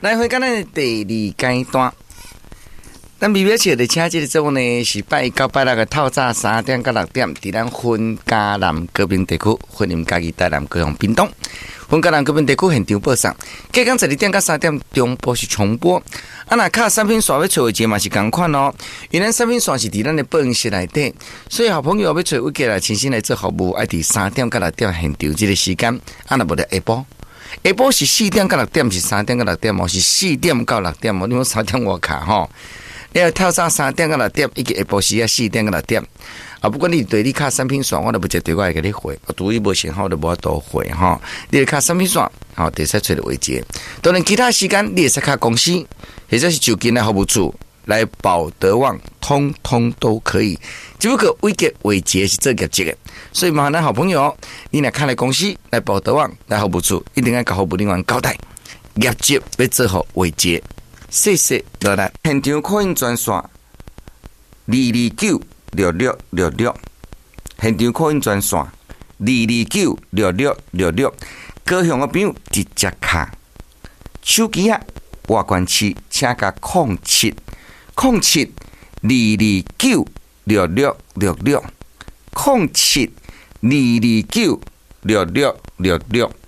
来回咱的第二阶段。咱微微笑的车这个节目呢，是拜一到拜六的透早3点到6点，伫咱分嘉南高屏地区、婚姻家己台南高雄屏东、分嘉南高屏地区现场播送。隔天12点到3点中播是重播。若卡产品线要找位置嘛是同款哦，因为咱产品线是伫咱的办公室内底，所以好朋友要找位置来亲身来做服务，爱伫3点到6点现场这个时间，若无得下晡。下晡是4点到6点，是3点到6点哦，是4点到6点哦，你们3点我卡吼。你要透早3点到6点，以及下晡时啊4点到6点。啊，不管你对你卡产品线，我都不接对我会给你回，我对伊无信号就无多回哈。你卡产品线，好，得使找到位置。当然其他时间你也使卡公司，或者是就近来服务处来保德旺，通通都可以。只不过位阶位阶是做业绩的，所以麻烦咱好朋友，你来看来公司来保德旺来服务处，一定要甲服务人员交代，业绩要做好位阶。谢谢落来，现场扩音专线2296666，现场扩音专线2296666，高雄的朋友直接卡手机啊，外关区请甲0702296666，0722296666。